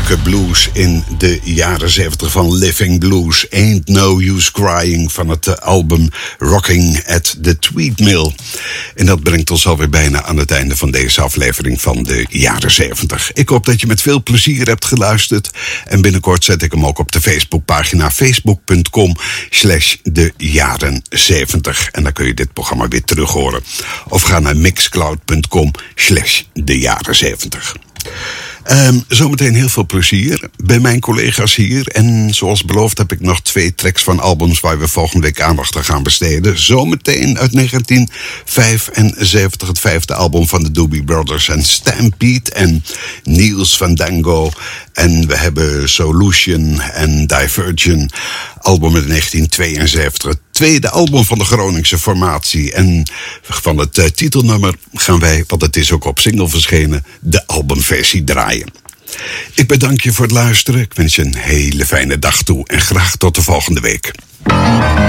leuke blues in de jaren 70 van Living Blues. Ain't No Use Crying van het album Rocking at the Tweed Mill. En dat brengt ons alweer bijna aan het einde van deze aflevering van de jaren 70. Ik hoop dat je met veel plezier hebt geluisterd. En binnenkort zet ik hem ook op de Facebookpagina facebook.com/dejaren70. En dan kun je dit programma weer terug horen. Of ga naar mixcloud.com/dejaren70. Zometeen heel veel plezier bij mijn collega's hier. En zoals beloofd heb ik nog 2 tracks van albums waar we volgende week aandacht aan gaan besteden. Zometeen uit 1975 het 5e album van de Doobie Brothers en Stampede en Niels van Dango. En we hebben Solution en Divergent, album uit 1972. Het 2e album van de Groningse formatie. En van het titelnummer gaan wij, want het is ook op single verschenen, de albumversie draaien. Ik bedank je voor het luisteren. Ik wens je een hele fijne dag toe en graag tot de volgende week.